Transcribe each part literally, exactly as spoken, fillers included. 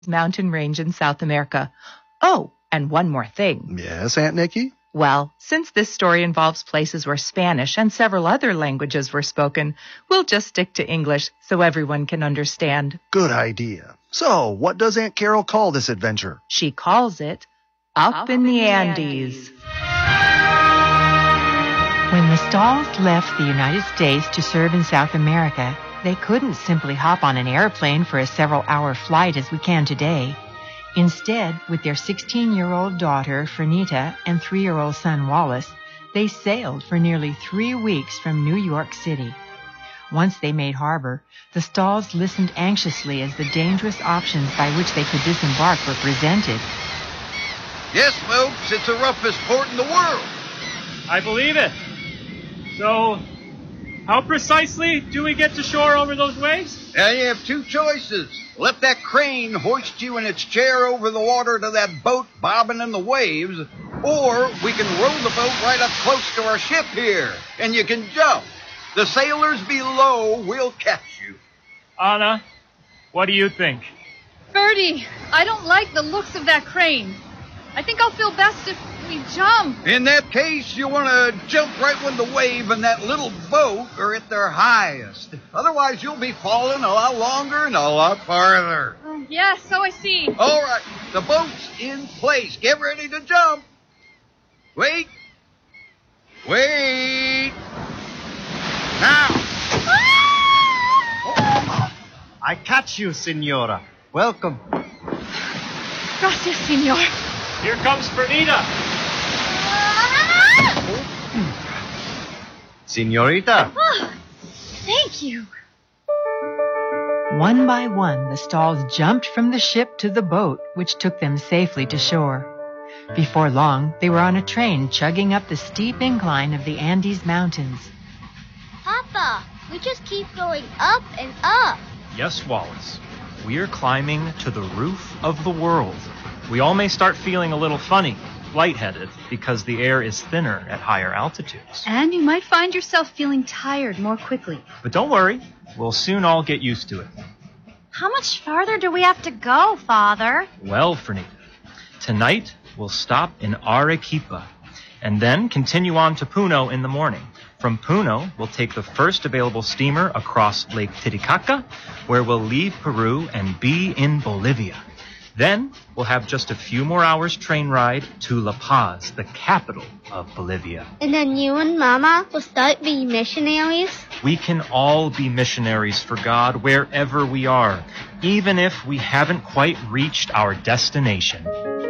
mountain range in South America. Oh, and one more thing. Yes, Aunt Nikki? Well, since this story involves places where Spanish and several other languages were spoken, we'll just stick to English so everyone can understand. Good idea. So, what does Aunt Carol call this adventure? She calls it Up, Up in, in the Andes. Andes. When the Stalls left the United States to serve in South America, they couldn't simply hop on an airplane for a several-hour flight as we can today. Instead, with their sixteen-year-old daughter, Fernita, and three-year-old son, Wallace, they sailed for nearly three weeks from New York City. Once they made harbor, the Stalls listened anxiously as the dangerous options by which they could disembark were presented. Yes, folks, it's the roughest port in the world. I believe it. So, how precisely do we get to shore over those waves? Now you have two choices. Let that crane hoist you in its chair over the water to that boat bobbing in the waves, or we can row the boat right up close to our ship here, and you can jump. The sailors below will catch you. Anna, what do you think? Bertie, I don't like the looks of that crane. I think I'll feel best if we jump. In that case, you want to jump right when the wave and that little boat are at their highest. Otherwise, you'll be falling a lot longer and a lot farther. Uh, yeah, so I see. All right, the boat's in place. Get ready to jump. Wait. Wait. Now. Ah! I catch you, Senora. Welcome. Gracias, senor. Here comes Fernita. Senorita. Oh, thank you. One by one, the Stalls jumped from the ship to the boat, which took them safely to shore. Before long, they were on a train chugging up the steep incline of the Andes Mountains. Papa, we just keep going up and up. Yes, Wallace. We're climbing to the roof of the world. We all may start feeling a little funny, lightheaded, because the air is thinner at higher altitudes. And you might find yourself feeling tired more quickly. But don't worry, we'll soon all get used to it. How much farther do we have to go, Father? Well, Fernita, tonight we'll stop in Arequipa, and then continue on to Puno in the morning. From Puno, we'll take the first available steamer across Lake Titicaca, where we'll leave Peru and be in Bolivia. Then, we'll have just a few more hours train ride to La Paz, the capital of Bolivia. And then you and Mama will start being missionaries? We can all be missionaries for God wherever we are, even if we haven't quite reached our destination.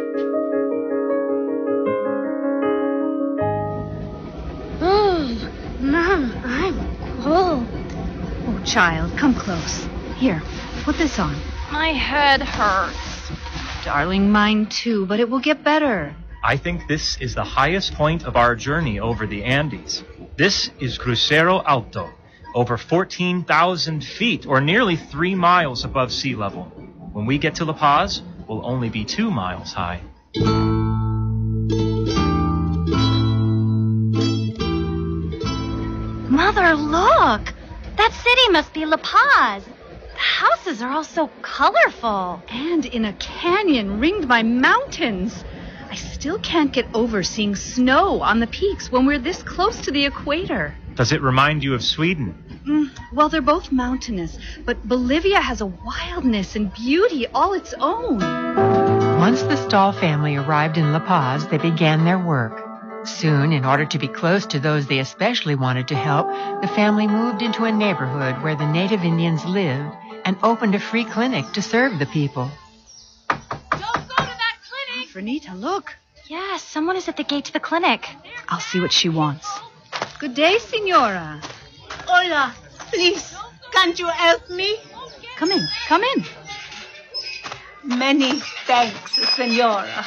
Oh, Mom, I'm cold. Oh, child, come close. Here, put this on. My head hurts. Darling, mine too, but it will get better. I think this is the highest point of our journey over the Andes. This is Crucero Alto, over fourteen thousand feet, or nearly three miles above sea level. When we get to La Paz, we'll only be two miles high. Mother, look! That city must be La Paz. The houses are all so colorful. And in a canyon ringed by mountains. I still can't get over seeing snow on the peaks when we're this close to the equator. Does it remind you of Sweden? Mm, well, they're both mountainous, but Bolivia has a wildness and beauty all its own. Once the Stall family arrived in La Paz, they began their work. Soon, in order to be close to those they especially wanted to help, the family moved into a neighborhood where the native Indians lived and opened a free clinic to serve the people. Don't go to that clinic! Fernita, look. Yeah, someone is at the gate to the clinic. I'll see what she wants. Good day, Senora. Hola, please, can't you help me? Come in, come in. Many thanks, Senora.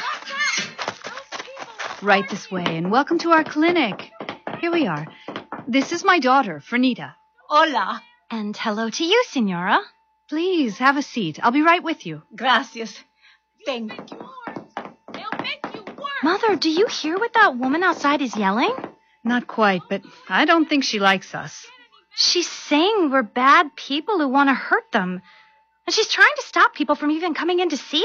Right this way, and welcome to our clinic. Here we are. This is my daughter, Fernita. Hola. And hello to you, Senora. Please, have a seat. I'll be right with you. Gracias. Thank you. Mother, do you hear what that woman outside is yelling? Not quite, but I don't think she likes us. She's saying we're bad people who want to hurt them. And she's trying to stop people from even coming in to see